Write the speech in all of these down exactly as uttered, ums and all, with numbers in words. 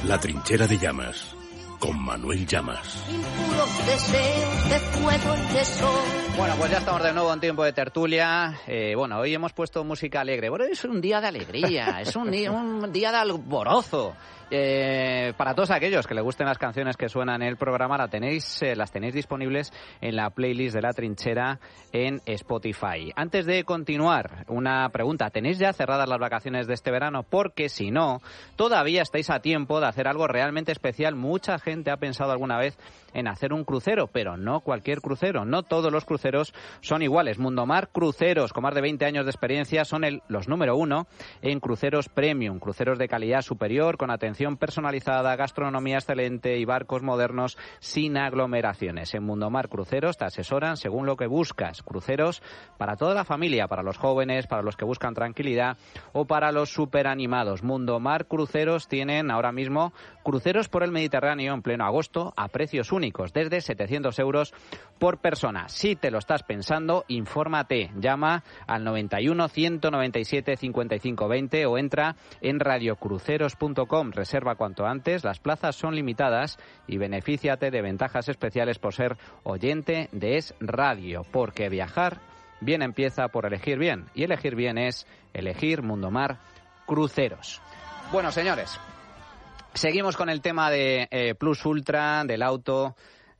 La trinchera de Llamas, con Manuel Llamas. Impuros deseos de fuego y de sol. Bueno, pues ya estamos de nuevo en tiempo de tertulia. Eh, bueno, hoy hemos puesto música alegre. Bueno, es un día de alegría, es un día, un día de alborozo. Eh, para todos aquellos que les gusten las canciones que suenan en el programa, la tenéis, eh, las tenéis disponibles en la playlist de La Trinchera en Spotify. Antes de continuar, una pregunta. ¿Tenéis ya cerradas las vacaciones de este verano? Porque si no, todavía estáis a tiempo de hacer algo realmente especial. Mucha gente ha pensado alguna vez en hacer un crucero, pero no cualquier crucero. No todos los cruceros son iguales. Mundomar Cruceros, con más de veinte años de experiencia, son el, los número uno en cruceros premium, cruceros de calidad superior, con atención personalizada, gastronomía excelente y barcos modernos sin aglomeraciones. En Mundomar Cruceros te asesoran según lo que buscas. Cruceros para toda la familia, para los jóvenes, para los que buscan tranquilidad o para los superanimados. Mundomar Cruceros tienen ahora mismo cruceros por el Mediterráneo en pleno agosto a precios únicos, desde setecientos euros por persona. Si te lo estás pensando, infórmate. Llama al noventa y uno, ciento noventa y siete, cincuenta y cinco veinte o entra en radiocruceros punto com. Reserva cuanto antes, las plazas son limitadas y benefíciate de ventajas especiales por ser oyente de Es Radio, porque viajar bien empieza por elegir bien, y elegir bien es elegir Mundomar Cruceros. Bueno, señores, seguimos con el tema de eh, Plus Ultra, del auto,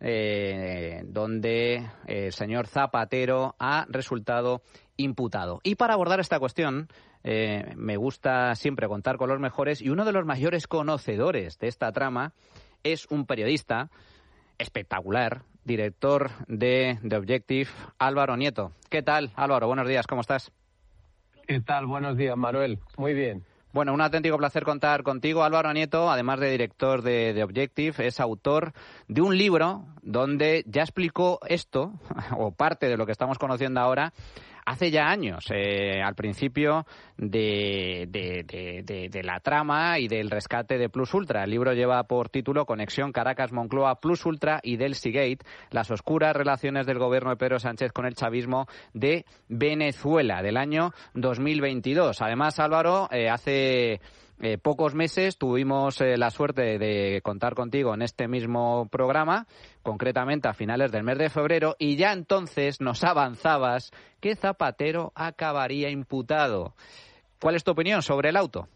eh, donde el señor Zapatero ha resultado imputado. Y para abordar esta cuestión, eh, me gusta siempre contar con los mejores, y uno de los mayores conocedores de esta trama es un periodista espectacular, director de The Objective, Álvaro Nieto. ¿Qué tal, Álvaro? Buenos días, ¿cómo estás? ¿Qué tal? Buenos días, Manuel. Muy bien. Bueno, un auténtico placer contar contigo. Álvaro Nieto, además de director de The Objective, es autor de un libro donde ya explicó esto, o parte de lo que estamos conociendo ahora, hace ya años, eh, al principio de, de, de, de, de la trama y del rescate de Plus Ultra. El libro lleva por título Conexión Caracas-Moncloa, Plus Ultra y Delcy Gate, las oscuras relaciones del gobierno de Pedro Sánchez con el chavismo de Venezuela, del año dos mil veintidós. Además, Álvaro, eh, hace... Eh, pocos meses tuvimos eh, la suerte de contar contigo en este mismo programa, concretamente a finales del mes de febrero, y ya entonces nos avanzabas que Zapatero acabaría imputado. ¿Cuál es tu opinión sobre el auto?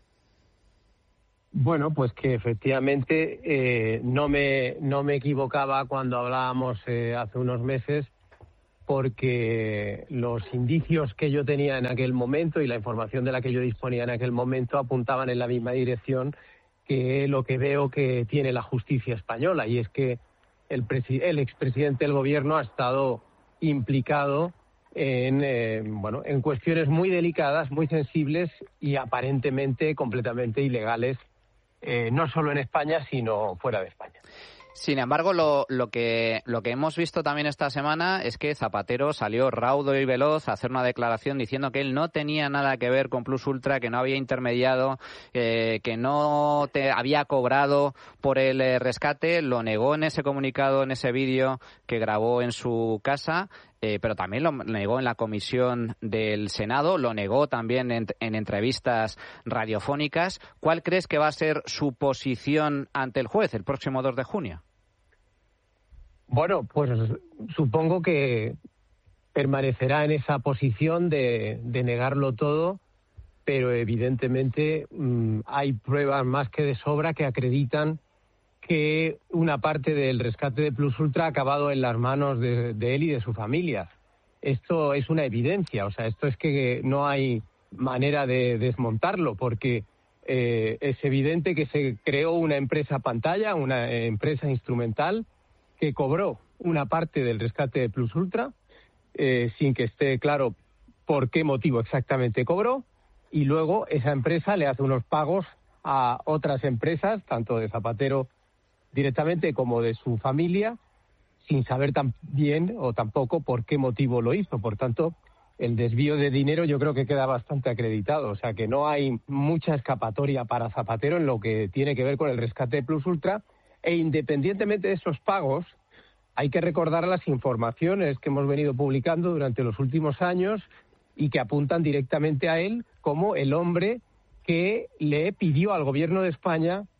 Bueno, pues que efectivamente eh, no me no me equivocaba cuando hablábamos eh, hace unos meses, porque los indicios que yo tenía en aquel momento y la información de la que yo disponía en aquel momento apuntaban en la misma dirección que lo que veo que tiene la justicia española, y es que el, presi- el expresidente del gobierno ha estado implicado en, eh, bueno, en cuestiones muy delicadas, muy sensibles y aparentemente completamente ilegales, eh, no solo en España, sino fuera de España. Sin embargo, lo, lo que lo que hemos visto también esta semana es que Zapatero salió raudo y veloz a hacer una declaración diciendo que él no tenía nada que ver con Plus Ultra, que no había intermediado, eh, que no te había cobrado por el eh, rescate. Lo negó en ese comunicado, en ese vídeo que grabó en su casa. Eh, pero también lo negó en la comisión del Senado, lo negó también en, en entrevistas radiofónicas. ¿Cuál crees que va a ser su posición ante el juez el próximo dos de junio? Bueno, pues supongo que permanecerá en esa posición de, de negarlo todo, pero evidentemente mmm, hay pruebas más que de sobra que acreditan que una parte del rescate de Plus Ultra ha acabado en las manos de, de él y de su familia. Esto es una evidencia, o sea, esto es que no hay manera de desmontarlo, porque eh, es evidente que se creó una empresa pantalla, una empresa instrumental, que cobró una parte del rescate de Plus Ultra, eh, sin que esté claro por qué motivo exactamente cobró, y luego esa empresa le hace unos pagos a otras empresas, tanto de Zapatero directamente como de su familia, sin saber tan bien o tampoco por qué motivo lo hizo. Por tanto, el desvío de dinero yo creo que queda bastante acreditado. O sea que no hay mucha escapatoria para Zapatero en lo que tiene que ver con el rescate de Plus Ultra. E independientemente de esos pagos, hay que recordar las informaciones que hemos venido publicando durante los últimos años y que apuntan directamente a él como el hombre que le pidió al gobierno de España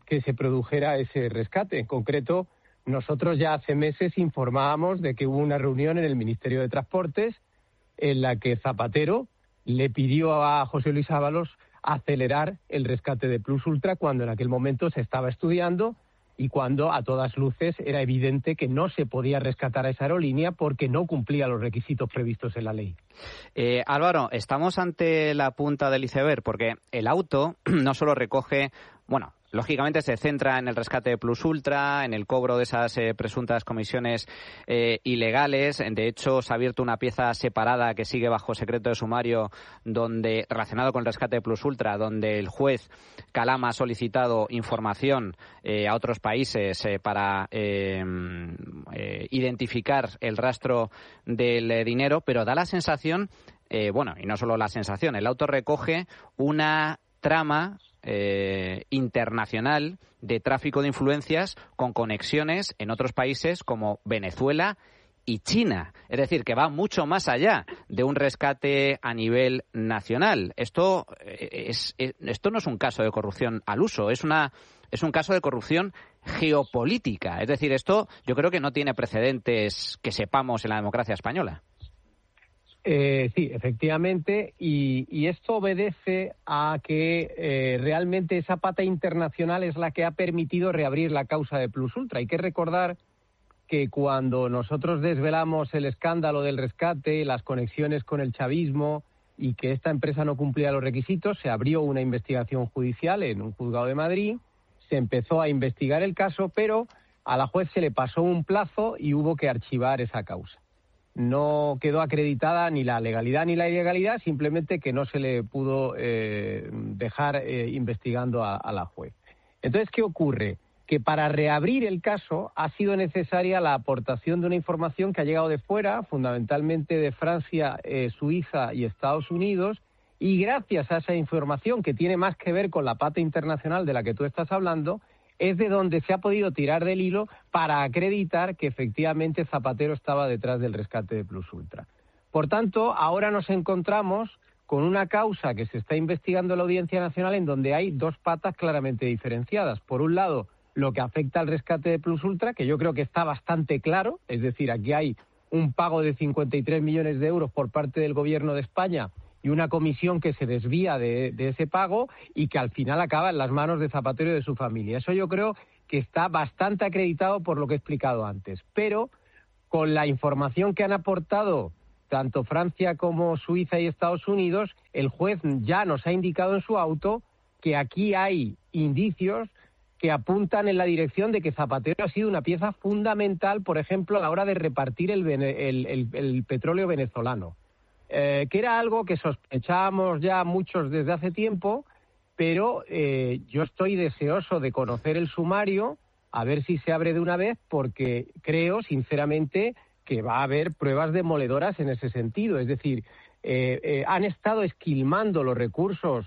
que se produjera ese rescate. En concreto, nosotros ya hace meses informábamos de que hubo una reunión en el Ministerio de Transportes en la que Zapatero le pidió a José Luis Ábalos acelerar el rescate de Plus Ultra cuando en aquel momento se estaba estudiando y cuando a todas luces era evidente que no se podía rescatar a esa aerolínea porque no cumplía los requisitos previstos en la ley. Eh, Álvaro, estamos ante la punta del iceberg porque el auto no solo recoge, bueno, lógicamente se centra en el rescate de Plus Ultra, en el cobro de esas eh, presuntas comisiones eh, ilegales. De hecho, se ha abierto una pieza separada que sigue bajo secreto de sumario donde, relacionado con el rescate de Plus Ultra, donde el juez Calama ha solicitado información eh, a otros países eh, para eh, eh, identificar el rastro del eh, dinero, pero da la sensación, eh, bueno, y no solo la sensación, el auto recoge una trama Eh, internacional de tráfico de influencias con conexiones en otros países como Venezuela y China. Es decir, que va mucho más allá de un rescate a nivel nacional. Esto es, es esto no es un caso de corrupción al uso, es una es un caso de corrupción geopolítica. Es decir, esto yo creo que no tiene precedentes que sepamos en la democracia española. Eh, sí, efectivamente, y, y esto obedece a que eh, realmente esa pata internacional es la que ha permitido reabrir la causa de Plus Ultra. Hay que recordar que cuando nosotros desvelamos el escándalo del rescate, las conexiones con el chavismo y que esta empresa no cumplía los requisitos, se abrió una investigación judicial en un juzgado de Madrid, se empezó a investigar el caso, pero a la juez se le pasó un plazo y hubo que archivar esa causa. No quedó acreditada ni la legalidad ni la ilegalidad, simplemente que no se le pudo eh, dejar eh, investigando a, a la juez. Entonces, ¿qué ocurre? Que para reabrir el caso ha sido necesaria la aportación de una información que ha llegado de fuera, fundamentalmente de Francia, eh, Suiza y Estados Unidos, y gracias a esa información que tiene más que ver con la pata internacional de la que tú estás hablando, es de donde se ha podido tirar del hilo para acreditar que efectivamente Zapatero estaba detrás del rescate de Plus Ultra. Por tanto, ahora nos encontramos con una causa que se está investigando en la Audiencia Nacional en donde hay dos patas claramente diferenciadas. Por un lado, lo que afecta al rescate de Plus Ultra, que yo creo que está bastante claro, es decir, aquí hay un pago de cincuenta y tres millones de euros por parte del Gobierno de España y una comisión que se desvía de, de ese pago y que al final acaba en las manos de Zapatero y de su familia. Eso yo creo que está bastante acreditado por lo que he explicado antes. Pero con la información que han aportado tanto Francia como Suiza y Estados Unidos, el juez ya nos ha indicado en su auto que aquí hay indicios que apuntan en la dirección de que Zapatero ha sido una pieza fundamental, por ejemplo, a la hora de repartir el, el, el, el petróleo venezolano. Eh, que era algo que sospechábamos ya muchos desde hace tiempo, pero eh, yo estoy deseoso de conocer el sumario, a ver si se abre de una vez, porque creo, sinceramente, que va a haber pruebas demoledoras en ese sentido. Es decir, eh, eh, han estado esquilmando los recursos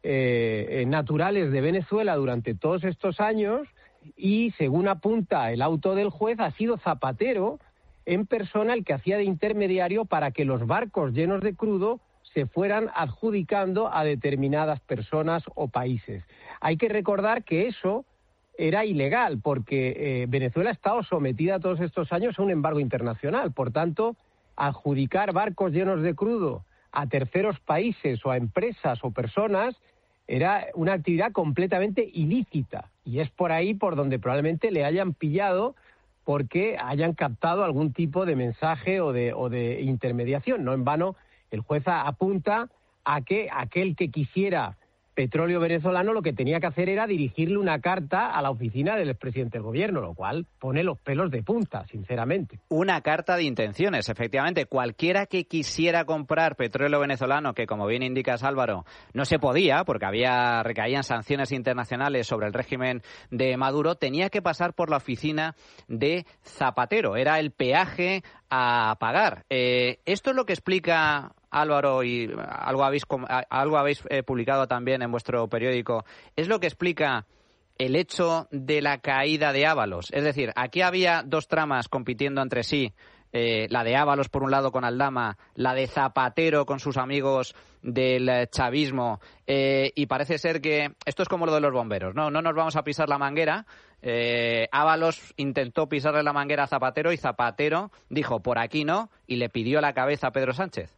eh, eh, naturales de Venezuela durante todos estos años y, según apunta el auto del juez, ha sido Zapatero en persona el que hacía de intermediario para que los barcos llenos de crudo se fueran adjudicando a determinadas personas o países. Hay que recordar que eso era ilegal porque eh, Venezuela ha estado sometida todos estos años a un embargo internacional. Por tanto, adjudicar barcos llenos de crudo a terceros países o a empresas o personas era una actividad completamente ilícita. Y es por ahí por donde probablemente le hayan pillado porque hayan captado algún tipo de mensaje o de, o de intermediación. No en vano, el juez apunta a que aquel que quisiera petróleo venezolano lo que tenía que hacer era dirigirle una carta a la oficina del expresidente del gobierno, lo cual pone los pelos de punta, sinceramente. Una carta de intenciones, efectivamente. Cualquiera que quisiera comprar petróleo venezolano, que como bien indicas, Álvaro, no se podía porque había recaían sanciones internacionales sobre el régimen de Maduro, tenía que pasar por la oficina de Zapatero. Era el peaje a pagar. Eh, esto es lo que explica, Álvaro, y algo habéis, algo habéis eh, publicado también en vuestro periódico, es lo que explica el hecho de la caída de Ábalos. Es decir, aquí había dos tramas compitiendo entre sí, eh, la de Ábalos por un lado con Aldama, la de Zapatero con sus amigos del chavismo, eh, y parece ser que esto es como lo de los bomberos, no, no nos vamos a pisar la manguera. Eh, Ábalos intentó pisarle la manguera a Zapatero y Zapatero dijo por aquí no y le pidió la cabeza a Pedro Sánchez.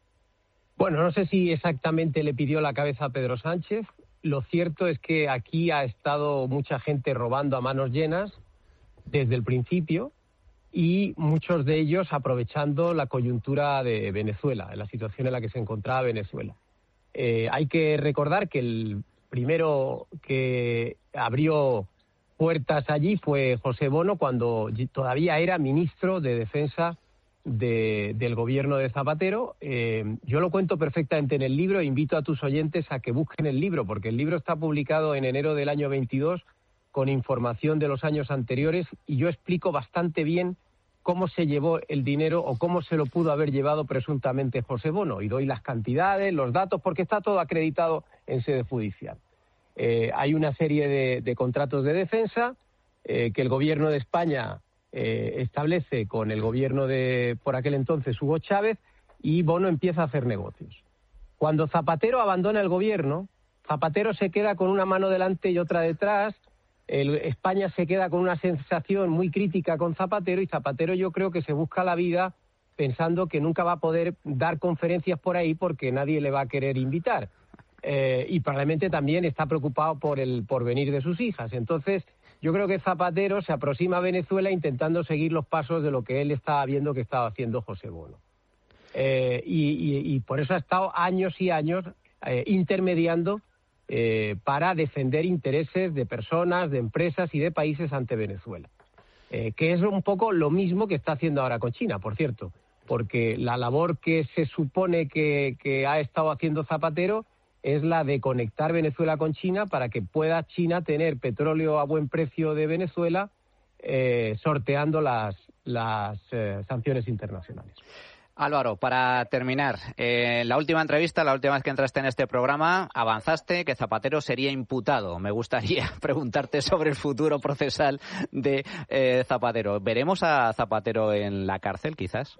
Bueno, no sé si exactamente le pidió la cabeza a Pedro Sánchez. Lo cierto es que aquí ha estado mucha gente robando a manos llenas desde el principio y muchos de ellos aprovechando la coyuntura de Venezuela, la situación en la que se encontraba Venezuela. Eh, hay que recordar que el primero que abrió puertas allí fue José Bono cuando todavía era ministro de Defensa de, del gobierno de Zapatero. Eh, yo lo cuento perfectamente en el libro e invito a tus oyentes a que busquen el libro, porque el libro está publicado en enero del año veintidós con información de los años anteriores y yo explico bastante bien cómo se llevó el dinero o cómo se lo pudo haber llevado presuntamente José Bono. Y doy las cantidades, los datos, porque está todo acreditado en sede judicial. Eh, hay una serie de, de contratos de defensa eh, que el gobierno de España eh, establece con el gobierno de, por aquel entonces, Hugo Chávez, y Bono empieza a hacer negocios. Cuando Zapatero abandona el gobierno, Zapatero se queda con una mano delante y otra detrás. El, España se queda con una sensación muy crítica con Zapatero y Zapatero yo creo que se busca la vida pensando que nunca va a poder dar conferencias por ahí porque nadie le va a querer invitar. Eh, y probablemente también está preocupado por el porvenir de sus hijas. Entonces, yo creo que Zapatero se aproxima a Venezuela intentando seguir los pasos de lo que él estaba viendo que estaba haciendo José Bono. Eh, y, y, y por eso ha estado años y años eh, intermediando Eh, para defender intereses de personas, de empresas y de países ante Venezuela. Eh, que es un poco lo mismo que está haciendo ahora con China, por cierto, porque la labor que se supone que, que ha estado haciendo Zapatero es la de conectar Venezuela con China para que pueda China tener petróleo a buen precio de Venezuela, eh, sorteando las, las eh, sanciones internacionales. Álvaro, para terminar, eh, la última entrevista, la última vez que entraste en este programa, avanzaste que Zapatero sería imputado. Me gustaría preguntarte sobre el futuro procesal de eh, Zapatero. ¿Veremos a Zapatero en la cárcel, quizás?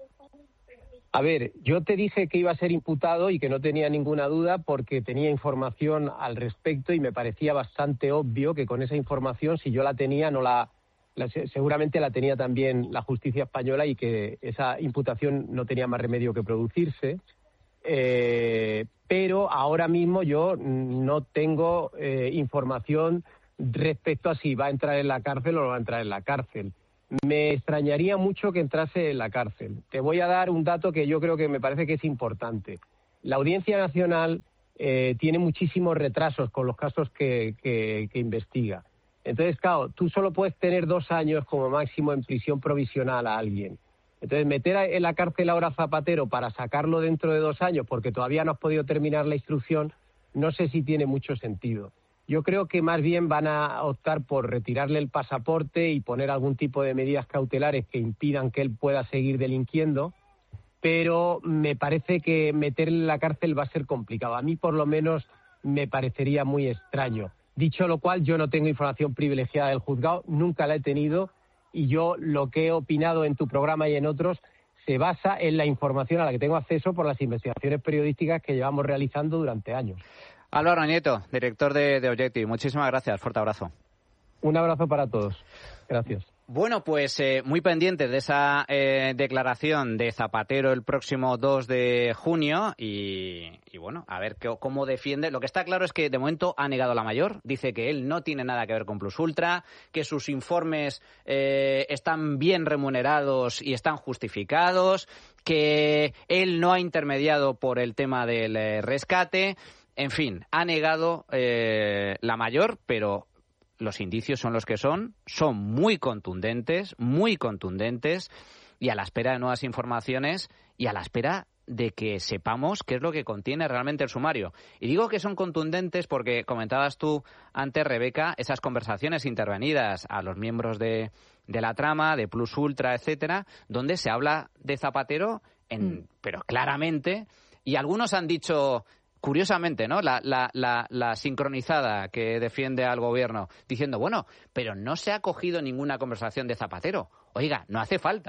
A ver, yo te dije que iba a ser imputado y que no tenía ninguna duda porque tenía información al respecto y me parecía bastante obvio que con esa información, si yo la tenía, no la... La, seguramente la tenía también la justicia española y que esa imputación no tenía más remedio que producirse. Eh, pero ahora mismo yo no tengo eh, información respecto a si va a entrar en la cárcel o no va a entrar en la cárcel. Me extrañaría mucho que entrase en la cárcel. Te voy a dar un dato que yo creo que me parece que es importante. La Audiencia Nacional eh, tiene muchísimos retrasos con los casos que, que, que investiga. Entonces, claro, tú solo puedes tener dos años como máximo en prisión provisional a alguien. Entonces, meter en la cárcel ahora a Zapatero para sacarlo dentro de dos años porque todavía no has podido terminar la instrucción, no sé si tiene mucho sentido. Yo creo que más bien van a optar por retirarle el pasaporte y poner algún tipo de medidas cautelares que impidan que él pueda seguir delinquiendo, pero me parece que meterle en la cárcel va a ser complicado. A mí, por lo menos, me parecería muy extraño. Dicho lo cual, yo no tengo información privilegiada del juzgado, nunca la he tenido, y yo lo que he opinado en tu programa y en otros se basa en la información a la que tengo acceso por las investigaciones periodísticas que llevamos realizando durante años. Álvaro Nieto, director de, de Objective, muchísimas gracias, fuerte abrazo. Un abrazo para todos. Gracias. Bueno, pues eh, muy pendientes de esa eh, declaración de Zapatero el próximo dos de junio y, y bueno, a ver qué, cómo defiende. Lo que está claro es que de momento ha negado la mayor. Dice que él no tiene nada que ver con Plus Ultra, que sus informes eh, están bien remunerados y están justificados, que él no ha intermediado por el tema del eh, rescate. En fin, ha negado eh, la mayor, pero los indicios son los que son, son muy contundentes, muy contundentes, y a la espera de nuevas informaciones y a la espera de que sepamos qué es lo que contiene realmente el sumario. Y digo que son contundentes porque comentabas tú antes, Rebeca, esas conversaciones intervenidas a los miembros de, de la trama, de Plus Ultra, etcétera, donde se habla de Zapatero, en, mm. pero claramente, y algunos han dicho... Curiosamente, ¿no? La, la, la, la sincronizada que defiende al gobierno, diciendo, bueno, pero no se ha cogido ninguna conversación de Zapatero. Oiga, no hace falta.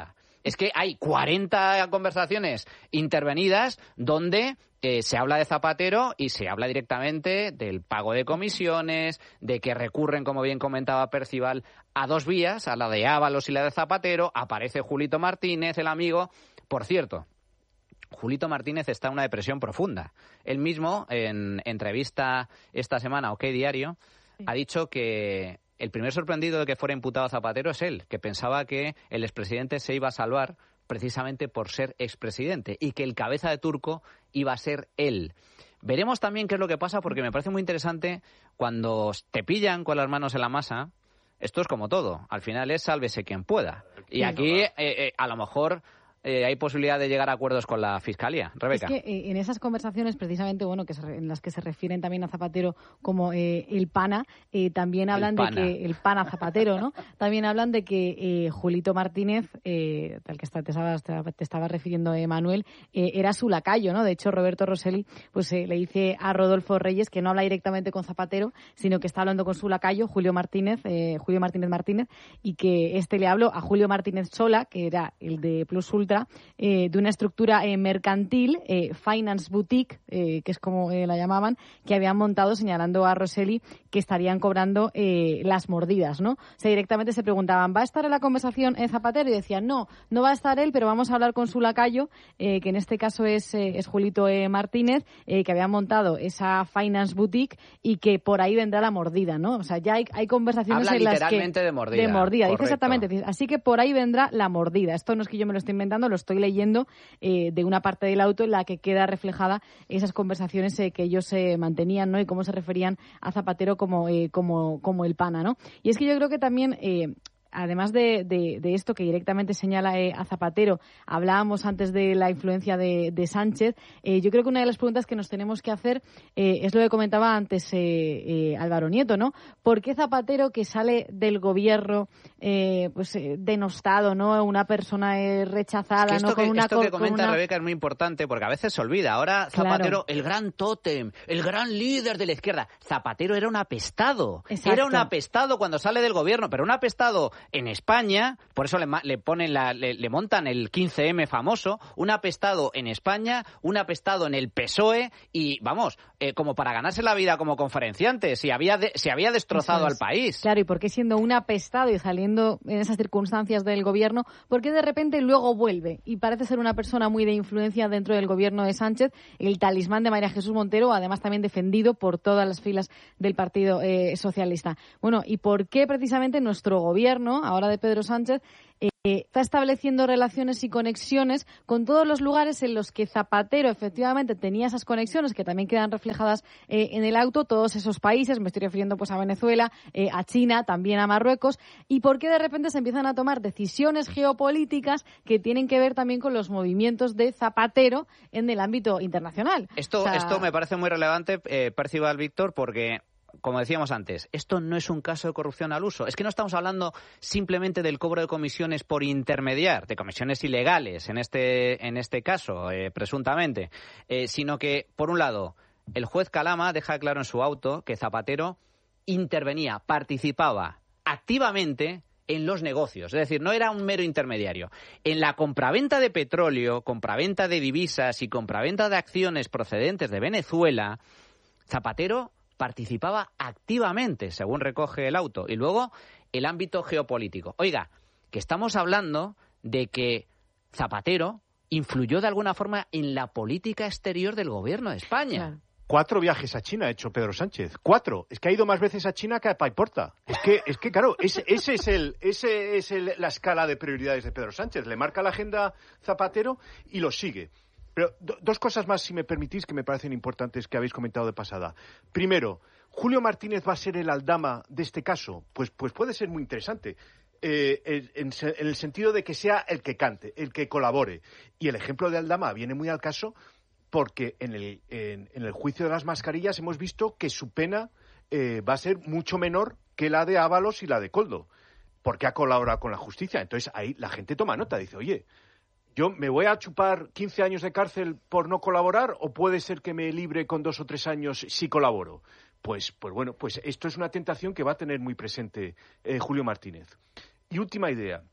Es que hay cuarenta conversaciones intervenidas donde eh, se habla de Zapatero y se habla directamente del pago de comisiones, de que recurren, como bien comentaba Percival, a dos vías, a la de Ábalos y la de Zapatero. Aparece Julito Martínez, el amigo. Por cierto, Julito Martínez está en una depresión profunda. Él mismo, en entrevista esta semana a OK Diario, ha dicho que el primer sorprendido de que fuera imputado Zapatero es él, que pensaba que el expresidente se iba a salvar precisamente por ser expresidente y que el cabeza de turco iba a ser él. Veremos también qué es lo que pasa, porque me parece muy interesante cuando te pillan con las manos en la masa. Esto es como todo, al final es sálvese quien pueda. Y aquí eh, eh, a lo mejor eh, hay posibilidad de llegar a acuerdos con la Fiscalía. Rebeca. Es que eh, en esas conversaciones, precisamente, bueno, que se, en las que se refieren también a Zapatero como eh, el pana, eh, también hablan pana. de que el pana Zapatero, ¿no? También hablan de que eh, Julito Martínez, eh, al que está, te, estabas, te estaba refiriendo Manuel, eh, era su lacayo, ¿no? De hecho, Roberto Rosselli pues eh, le dice a Rodolfo Reyes que no habla directamente con Zapatero, sino que está hablando con su lacayo, Julio Martínez, eh, Julio Martínez Martínez, y que este le habló a Julio Martínez Sola, que era el de Plus Ultra, Eh, de una estructura eh, mercantil, eh, Finance Boutique, eh, que es como eh, la llamaban, que habían montado señalando a Rosselli que estarían cobrando eh, las mordidas, ¿no? O sea, directamente se preguntaban, ¿va a estar en la conversación eh, Zapatero? Y decían, no, no va a estar él, pero vamos a hablar con su lacayo, eh, que en este caso es, eh, es Julito eh, Martínez, eh, que había montado esa Finance Boutique y que por ahí vendrá la mordida, ¿no? O sea, ya hay, hay conversaciones Habla en las que... literalmente de mordida. De mordida, correcto. dice exactamente. Así que por ahí vendrá la mordida. Esto no es que yo me lo esté inventando, lo estoy leyendo eh, de una parte del auto en la que queda reflejada esas conversaciones eh, que ellos eh, mantenían, ¿no? Y cómo se referían a Zapatero como, eh, como, como el pana, ¿no? Y es que yo creo que también... Eh, Además de, de, de esto que directamente señala eh, a Zapatero, hablábamos antes de la influencia de, de Sánchez. Eh, yo creo que una de las preguntas que nos tenemos que hacer eh, es lo que comentaba antes eh, eh, Álvaro Nieto, ¿no? ¿Por qué Zapatero, que sale del gobierno eh, pues eh, denostado, ¿no? Una persona eh, rechazada, es que esto ¿no? Con que, una esto que comenta una... Rebeca es muy importante, porque a veces se olvida. Ahora Zapatero, Claro. el gran tótem, el gran líder de la izquierda. Zapatero era un apestado. Exacto. Era un apestado cuando sale del gobierno, pero un apestado en España, por eso le, le ponen la, le, le montan el quince eme famoso, un apestado en España, un apestado en el P S O E, y vamos, eh, como para ganarse la vida como conferenciante, si había de, se había destrozado es. al país. Claro, y por qué siendo un apestado y saliendo en esas circunstancias del gobierno, por qué de repente luego vuelve y parece ser una persona muy de influencia dentro del gobierno de Sánchez, el talismán de María Jesús Montero, además también defendido por todas las filas del Partido eh, Socialista. Bueno, y por qué precisamente nuestro gobierno, ahora de Pedro Sánchez, eh, está estableciendo relaciones y conexiones con todos los lugares en los que Zapatero efectivamente tenía esas conexiones, que también quedan reflejadas eh, en el auto, todos esos países, me estoy refiriendo pues a Venezuela, eh, a China, también a Marruecos, y por qué de repente se empiezan a tomar decisiones geopolíticas que tienen que ver también con los movimientos de Zapatero en el ámbito internacional. Esto, o sea... esto me parece muy relevante, eh, Percival, Víctor, porque... Como decíamos antes, esto no es un caso de corrupción al uso. Es que no estamos hablando simplemente del cobro de comisiones por intermediar, de comisiones ilegales en este, en este caso, eh, presuntamente, eh, sino que, por un lado, el juez Calama deja claro en su auto que Zapatero intervenía, participaba activamente en los negocios, es decir, no era un mero intermediario. En la compraventa de petróleo, compraventa de divisas y compraventa de acciones procedentes de Venezuela, Zapatero participaba activamente, según recoge el auto. Y luego, el ámbito geopolítico. Oiga, que estamos hablando de que Zapatero influyó de alguna forma en la política exterior del gobierno de España. Claro. Cuatro viajes a China ha hecho Pedro Sánchez. Cuatro. Es que ha ido más veces a China que a Paiporta. Es que, es que claro, ese, ese es, el, ese es el, la escala de prioridades de Pedro Sánchez. Le marca la agenda Zapatero y lo sigue. Pero do, dos cosas más, si me permitís, que me parecen importantes que habéis comentado de pasada. Primero, ¿Julio Martínez va a ser el aldama de este caso? Pues, pues puede ser muy interesante. Eh, en, en el sentido de que sea el que cante, el que colabore. Y el ejemplo de aldama viene muy al caso porque en el, en, en el juicio de las mascarillas hemos visto que su pena eh, va a ser mucho menor que la de Ábalos y la de Koldo, porque ha colaborado con la justicia. Entonces ahí la gente toma nota, dice, oye, ¿yo me voy a chupar quince años de cárcel por no colaborar o puede ser que me libre con dos o tres años si colaboro? Pues, pues bueno, pues esto es una tentación que va a tener muy presente eh, Julio Martínez. Y última idea.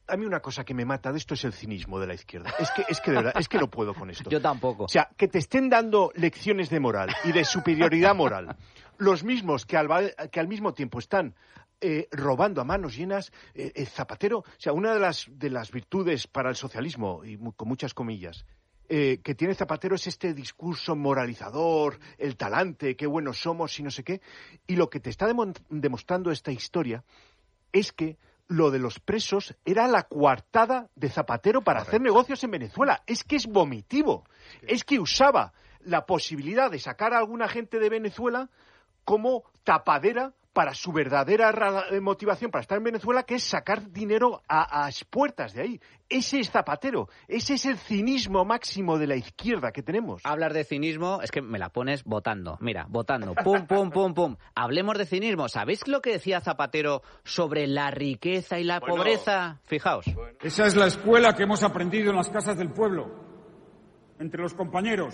a mí una cosa que me mata de esto es el cinismo de la izquierda. Es que, es que de verdad, es que no puedo con esto. Yo tampoco. O sea, que te estén dando lecciones de moral y de superioridad moral los mismos que al, que al mismo tiempo están eh, robando a manos llenas. Eh, el Zapatero, o sea, una de las, de las virtudes para el socialismo, y mu- con muchas comillas, eh, que tiene Zapatero es este discurso moralizador, el talante, qué buenos somos y no sé qué. Y lo que te está demo- demostrando esta historia es que lo de los presos era la coartada de Zapatero para Correcto. hacer negocios en Venezuela. Es que es vomitivo. Sí. Es que usaba la posibilidad de sacar a alguna gente de Venezuela como tapadera para su verdadera motivación para estar en Venezuela, que es sacar dinero a, a puertas de ahí. Ese es Zapatero. Ese es el cinismo máximo de la izquierda que tenemos. Hablar de cinismo es que me la pones votando. Mira, votando. Pum, pum, pum, pum. Hablemos de cinismo. ¿Sabéis lo que decía Zapatero sobre la riqueza y la bueno, pobreza? Fijaos. Bueno. Esa es la escuela que hemos aprendido en las casas del pueblo, entre los compañeros.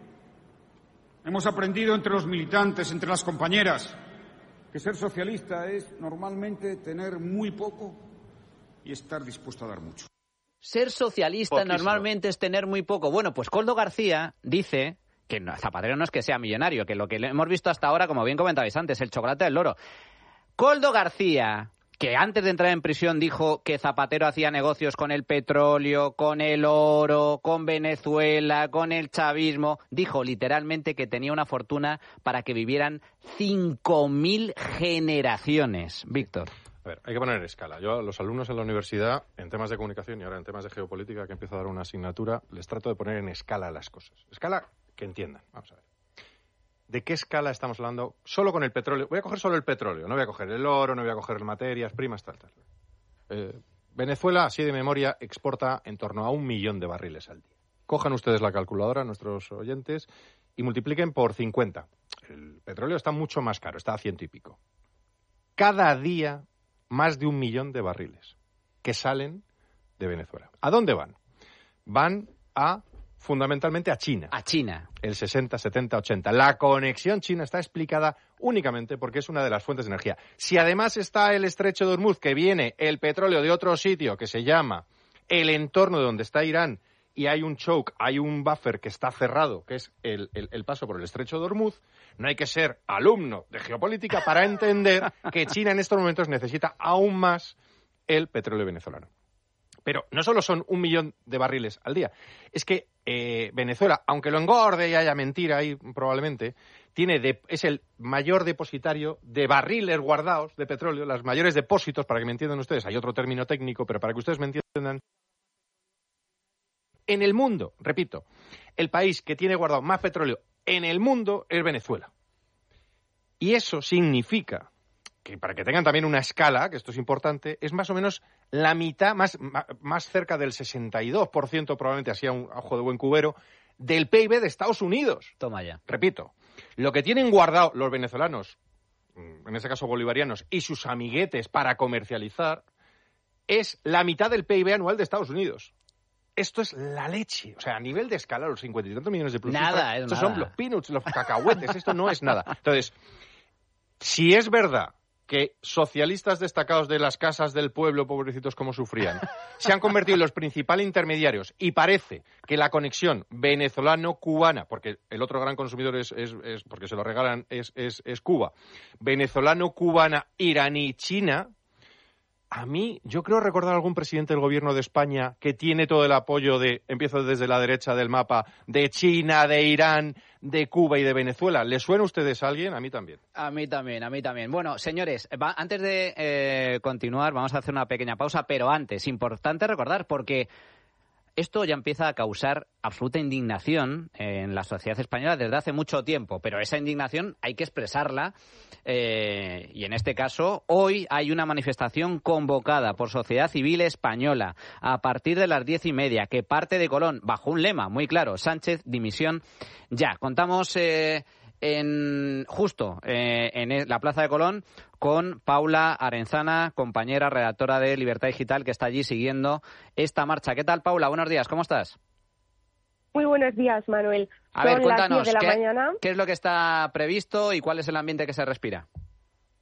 Hemos aprendido entre los militantes, entre las compañeras, que ser socialista es normalmente tener muy poco y estar dispuesto a dar mucho. Ser socialista Poquísimo. normalmente es tener muy poco. Bueno, pues Koldo García dice que no, Zapatero no es que sea millonario, que lo que hemos visto hasta ahora, como bien comentabais antes, el chocolate del loro. Koldo García, que antes de entrar en prisión dijo que Zapatero hacía negocios con el petróleo, con el oro, con Venezuela, con el chavismo, dijo literalmente que tenía una fortuna para que vivieran cinco mil generaciones. Víctor. A ver, hay que poner en escala. Yo a los alumnos en la universidad, en temas de comunicación y ahora en temas de geopolítica, que empiezo a dar una asignatura, les trato de poner en escala las cosas. Escala que entiendan. Vamos a ver. ¿De qué escala estamos hablando? Solo con el petróleo. Voy a coger solo el petróleo. No voy a coger el oro, no voy a coger materias primas, tal, tal. Eh, Venezuela, así de memoria, exporta en torno a un millón de barriles al día. Cojan ustedes la calculadora, nuestros oyentes, y multipliquen por cincuenta. El petróleo está mucho más caro, está a ciento y pico. Cada día, más de un millón de barriles que salen de Venezuela. ¿A dónde van? Van a... fundamentalmente a China. A China. El sesenta, setenta, ochenta. La conexión china está explicada únicamente porque es una de las fuentes de energía. Si además está el estrecho de Hormuz, que viene el petróleo de otro sitio que se llama el entorno de donde está Irán, y hay un choke, hay un buffer que está cerrado, que es el, el, el paso por el estrecho de Hormuz, no hay que ser alumno de geopolítica para entender que China en estos momentos necesita aún más el petróleo venezolano. Pero no solo son un millón de barriles al día, es que eh, Venezuela, aunque lo engorde y haya mentira ahí probablemente, tiene de, es el mayor depositario de barriles guardados de petróleo, los mayores depósitos, para que me entiendan ustedes, hay otro término técnico, pero para que ustedes me entiendan, en el mundo, repito, el país que tiene guardado más petróleo en el mundo es Venezuela. Y eso significa que, para que tengan también una escala, que esto es importante, es más o menos la mitad, más, más cerca del sesenta y dos por ciento, probablemente así a un ojo de buen cubero, del P I B de Estados Unidos. Toma ya. Repito, lo que tienen guardado los venezolanos, en este caso bolivarianos, y sus amiguetes para comercializar, es la mitad del P I B anual de Estados Unidos. Esto es la leche. O sea, a nivel de escala, los cincuenta y tantos millones de plus. Nada, es estos nada. son los peanuts, los cacahuetes, esto no es nada. Entonces, si es verdad que socialistas destacados de las casas del pueblo, pobrecitos como sufrían, se han convertido en los principales intermediarios y parece que la conexión venezolano-cubana, porque el otro gran consumidor es, es, es porque se lo regalan, es, es, es Cuba, venezolano-cubana, iraní-china, a mí, yo creo recordar algún presidente del gobierno de España que tiene todo el apoyo de, empiezo desde la derecha del mapa, de China, de Irán, de Cuba y de Venezuela. ¿Les suena a ustedes a alguien? A mí también. A mí también, a mí también. Bueno, señores, va, antes de eh, continuar, vamos a hacer una pequeña pausa, pero antes, importante recordar, porque esto ya empieza a causar absoluta indignación en la sociedad española desde hace mucho tiempo, pero esa indignación hay que expresarla eh, y en este caso hoy hay una manifestación convocada por Sociedad Civil Española a partir de las diez y media que parte de Colón bajo un lema muy claro: Sánchez, dimisión ya. Contamos eh, en justo eh, en la Plaza de Colón con Paula Arenzana, compañera redactora de Libertad Digital, que está allí siguiendo esta marcha. ¿Qué tal, Paula? Buenos días, ¿cómo estás? Muy buenos días, Manuel. A ver, Son cuéntanos, las diez de la ¿qué, mañana. ¿qué es lo que está previsto y cuál es el ambiente que se respira?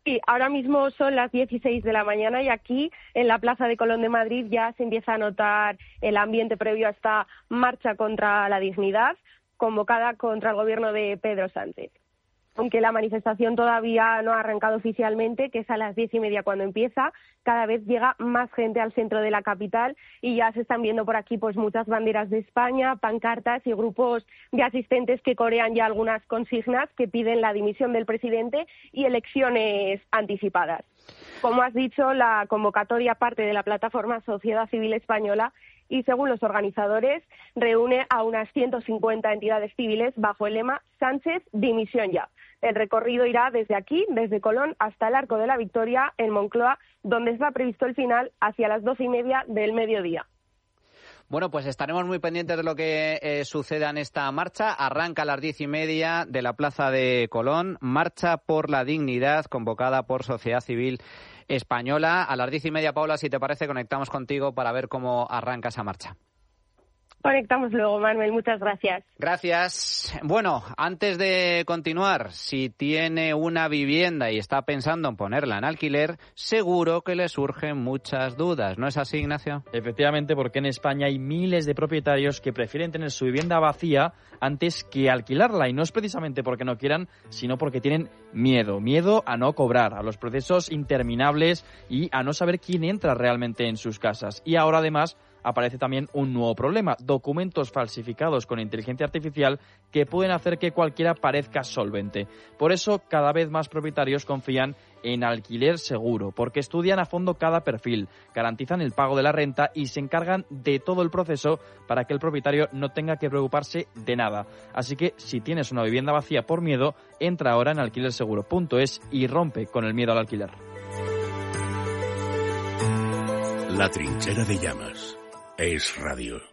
Sí, ahora mismo son las dieciséis de la mañana y aquí en la Plaza de Colón de Madrid ya se empieza a notar el ambiente previo a esta marcha contra la dignidad convocada contra el gobierno de Pedro Sánchez. Aunque la manifestación todavía no ha arrancado oficialmente, que es a las diez y media cuando empieza, cada vez llega más gente al centro de la capital y ya se están viendo por aquí pues muchas banderas de España, pancartas y grupos de asistentes que corean ya algunas consignas que piden la dimisión del presidente y elecciones anticipadas. Como has dicho, la convocatoria parte de la plataforma Sociedad Civil Española y, según los organizadores, reúne a unas ciento cincuenta entidades civiles bajo el lema Sánchez, dimisión ya. El recorrido irá desde aquí, desde Colón, hasta el Arco de la Victoria, en Moncloa, donde está previsto el final hacia las doce y media del mediodía. Bueno, pues estaremos muy pendientes de lo que eh, suceda en esta marcha. Arranca a las diez y media de la Plaza de Colón, Marcha por la Dignidad, convocada por Sociedad Civil Española. A las diez y media, Paula, si te parece, conectamos contigo para ver cómo arranca esa marcha. Conectamos luego, Manuel. Muchas gracias. Gracias. Bueno, antes de continuar, si tiene una vivienda y está pensando en ponerla en alquiler, seguro que le surgen muchas dudas. ¿No es así, Ignacio? Efectivamente, porque en España hay miles de propietarios que prefieren tener su vivienda vacía antes que alquilarla. Y no es precisamente porque no quieran, sino porque tienen miedo. Miedo a no cobrar, a los procesos interminables y a no saber quién entra realmente en sus casas. Y ahora, además, aparece también un nuevo problema, documentos falsificados con inteligencia artificial que pueden hacer que cualquiera parezca solvente. Por eso, cada vez más propietarios confían en Alquiler Seguro, porque estudian a fondo cada perfil, garantizan el pago de la renta y se encargan de todo el proceso para que el propietario no tenga que preocuparse de nada. Así que, si tienes una vivienda vacía por miedo, entra ahora en alquiler seguro punto es y rompe con el miedo al alquiler. La Trinchera de Llamas. Es Radio.